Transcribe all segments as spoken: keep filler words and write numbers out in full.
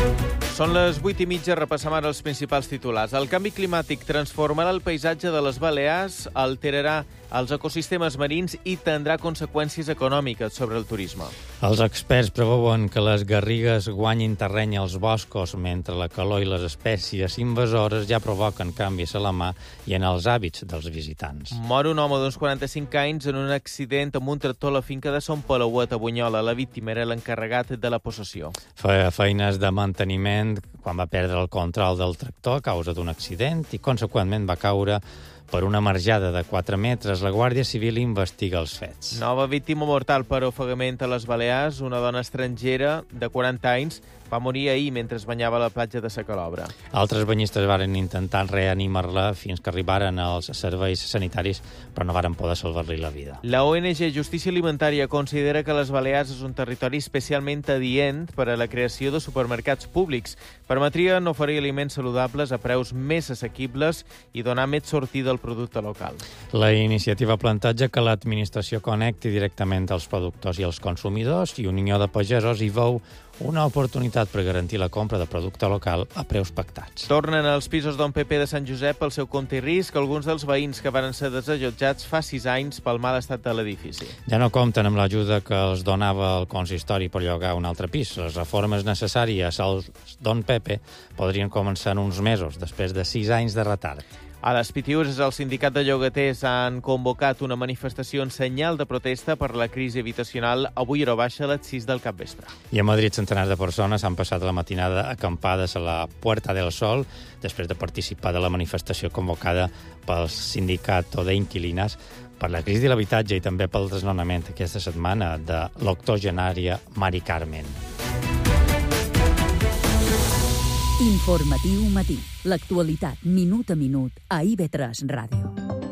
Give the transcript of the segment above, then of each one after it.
Són les vuit i mitja, repassem ara els principals titulars. El canvi climàtic transformarà el paisatge de les Balears, alterarà els ecosistemes marins i tindrà conseqüències econòmiques sobre el turisme. Els experts preveuen que les garrigues guanyin terreny als boscos, mentre la calor i les espècies invasores ja provoquen canvis a la mà i en els hàbits dels visitants. Mor un home d'uns quaranta-cinc anys en un accident amb un tractor a la finca de Son Palauet, a Bunyola. La víctima era l'encarregat de la possessió. Feia feines de manteniment quan va perdre el control del tractor a causa d'un accident i, conseqüentment, va caure per una marjada de quatre metres. La Guàrdia Civil investiga els fets. Nova víctima mortal per ofegament a les Balears. Una dona estrangera de quaranta anys va morir ahir mentre es banyava a la platja de Sa Calobra. Altres banyistes varen intentar reanimar-la fins que arribaren als serveis sanitaris, però no varen poder salvar-li la vida. La O N G Justícia Alimentària considera que les Balears és un territori especialment adient per a la creació de supermercats públics. Permetrien oferir aliments saludables a preus més assequibles i donar més sortida al producte local. La iniciativa planteja que l'administració connecti directament els productors i els consumidors, i Unió de Pagesos hi veu una oportunitat per garantir la compra de producte local a preus pactats. Tornen als pisos d'On P P de Sant Josep al seu compte i risc alguns dels veïns que van ser desallotjats fa sis anys pel mal estat de l'edifici. Ja no compten amb l'ajuda que els donava el consistori per llogar un altre pis. Les reformes necessàries als d'On P P podrien començar en uns mesos, després de sis anys de retard. A les Pitiüses, el sindicat de llogaters han convocat una manifestació en senyal de protesta per la crisi habitacional avui a baixa a les sis del capvespre. I a Madrid, centenars de persones han passat la matinada acampades a la Puerta del Sol després de participar de la manifestació convocada pel sindicat d'Inquilines per la crisi de l'habitatge i també pel desnonament aquesta setmana de l'octogenària Mari Carmen. Informatiu matí. L'actualitat, minut a minut, a I V tres Ràdio.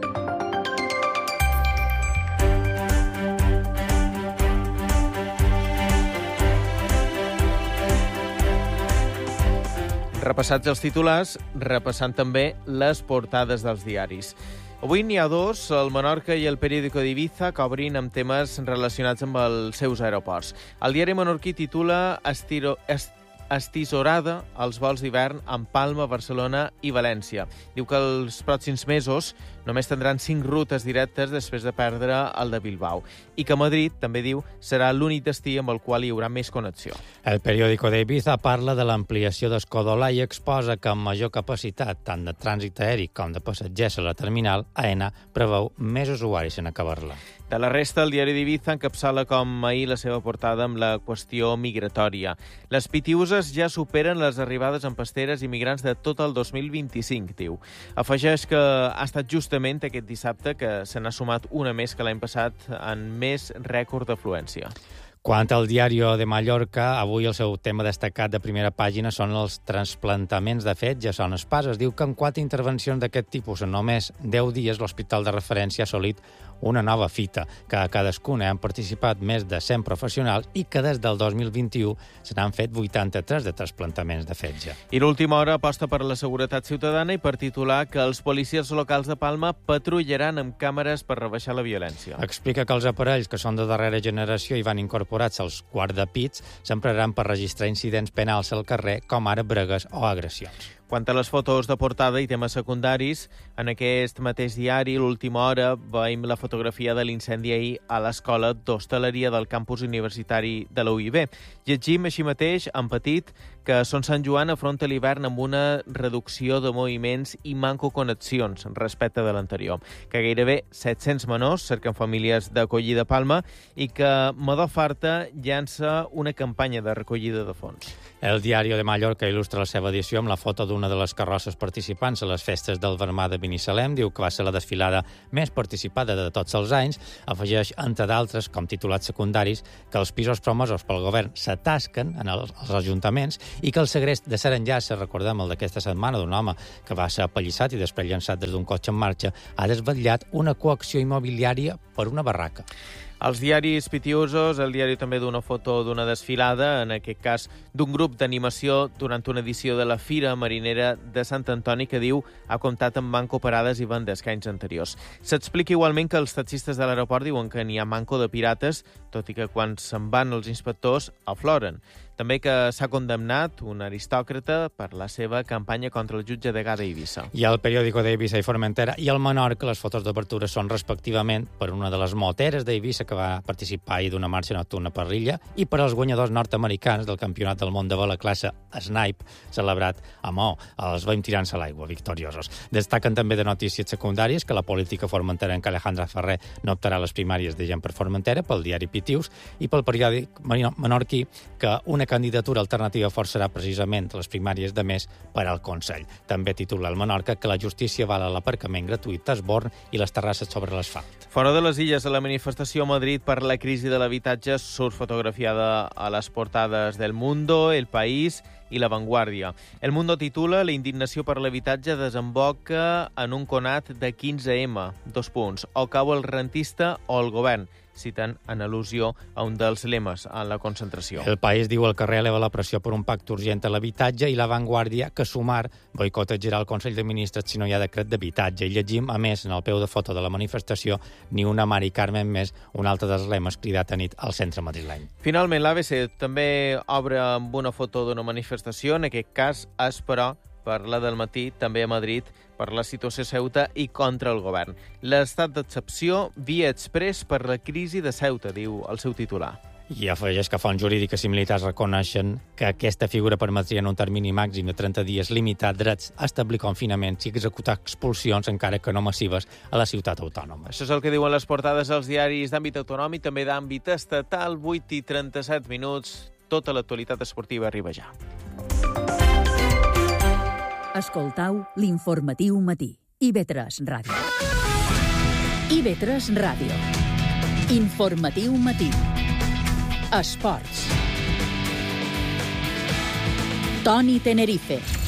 Repassats els titulars, repassant també les portades dels diaris. Avui n'hi ha dos, el Menorca i el Periódico d'Ibiza, que obrin amb temes relacionats amb els seus aeroports. El diari menorquí titula Estiro... Est estisorada als vols d'hivern en Palma, Barcelona i València. Diu que els pròxims mesos només tindran cinc rutes directes després de perdre el de Bilbao i que Madrid, també diu, serà l'únic destí amb el qual hi haurà més connexió. El Periódico d'Ibiza parla de l'ampliació d'Escodola i exposa que amb major capacitat tant de trànsit aeri com de passatgers a la terminal, AENA preveu més usuaris en acabar-la. De la resta, el diari d'Ibiza encapçala com ahir la seva portada amb la qüestió migratòria. Les Pitiüses ja superen les arribades en pasteres immigrants de tot el dos mil vint-i-cinc, diu. Afegeix que ha estat justament aquest dissabte que se n'ha sumat una més que l'any passat en més rècord d'afluència. Quant al Diario de Mallorca, avui el seu tema destacat de primera pàgina són els transplantaments de fetge, són espases. Diu que en quatre intervencions d'aquest tipus en només deu dies l'hospital de referència ha assolit una nova fita, que a cadascuna han participat més de cent professionals i que des del dos mil vint-i-u se n'han fet vuitanta-tres de trasplantaments de fetge. I l'última hora aposta per la seguretat ciutadana i per titular que els policies locals de Palma patrullaran amb càmeres per rebaixar la violència. Explica que els aparells que són de darrera generació i van incorporats als guardapits s'empraran per registrar incidents penals al carrer, com ara bregues o agressions. Quant a les fotos de portada i temes secundaris, en aquest mateix diari, l'última hora, veiem la fotografia de l'incendi ahir a l'escola d'hostaleria del campus universitari de la U I B. Llegim així mateix, en petit, que Son Sant Joan afronta l'hivern amb una reducció de moviments i manco connexions respecte de l'anterior, que gairebé set-cents menors cerquen famílies d'acollida a Palma i que Modofarta llança una campanya de recollida de fons. El Diario de Mallorca il·lustra la seva edició amb la foto d'una de les carrosses participants a les festes del Vermà de Binissalem. Diu que va ser la desfilada més participada de tots els anys. Afegeix, entre d'altres, com titulats secundaris, que els pisos promosos pel govern s'atasquen en els, els ajuntaments i que el segrest de Serengassa, recordem el d'aquesta setmana, d'un home que va ser apallissat i després llançat des d'un cotxe en marxa, ha desvetllat una coacció immobiliària per una barraca. Els diaris pitiusos, el diari també d'una foto d'una desfilada, en aquest cas d'un grup d'animació durant una edició de la Fira Marinera de Sant Antoni, que diu ha comptat amb manco parades i vendes que anys anteriors. S'explica igualment que els taxistes de l'aeroport diuen que n'hi ha manco de pirates, tot i que quan se'n van els inspectors afloren. També que s'ha condemnat un aristòcrata per la seva campanya contra el jutge degà d'Eivissa. I el periòdico d'Eivissa i Formentera i el Menorca, les fotos d'obertura són respectivament per una de les moteres d'Eivissa que va participar ahir d'una marxa nocturna per l'illa i per als guanyadors nord-americans del Campionat del Món de vela classe Snipe, celebrat a Maó. Els veiem tirant-se a l'aigua, victoriosos. Destaquen també de notícies secundàries que la política formenterenca Alejandra Ferrer no optarà a les primàries de gent per Formentera, pel diari Pitius, i pel periòdic menorquí que una candidatura alternativa forçarà precisament les primàries de mes per al Consell. També titula el Menorca que la justícia avala l'aparcament gratuït d'Esborn i les terrasses sobre l'asfalt. Fora de les illes, a la manifestació a Madrid per la crisi de l'habitatge surt fotografiada a les portades del Mundo, El País i La Vanguardia. El Mundo titula «La indignació per l'habitatge desemboca en un conat de quinze ema, dos punts, o cau el rentista o el govern», citen en al·lusió a un dels lemes en la concentració. El País diu el carrer eleva la pressió per un pacte urgent a l'habitatge i La Vanguardia que Sumar boicotejarà el Consell de Ministres si no hi ha decret d'habitatge. I llegim, a més, en el peu de foto de la manifestació, ni una Mari Carmen més, un altre dels lemes cridat a nit al centre madrileny. Finalment, l'A B C també obre amb una foto d'una manifestació, en aquest cas és, però, per la del matí, també a Madrid, per la situació a Ceuta i contra el govern. L'estat d'excepció, via express per la crisi de Ceuta, diu el seu titular. I afegeix que fonts jurídiques i militars reconeixen que aquesta figura permetria en un termini màxim de trenta dies limitar drets a establir confinaments i executar expulsions, encara que no massives, a la ciutat autònoma. Això és el que diuen les portades dels diaris d'àmbit autonòmic, també d'àmbit estatal, vuit i trenta-set minuts. Tota l'actualitat esportiva arriba ja. Escoltau l'informatiu matí. I V tres Ràdio. I V tres Ràdio. Informatiu matí. Esports. Toni Tenerife.